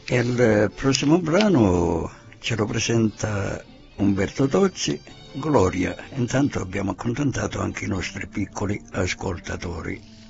E il prossimo brano ce lo presenta Umberto Tozzi, Gloria. Intanto abbiamo accontentato anche i nostri piccoli ascoltatori.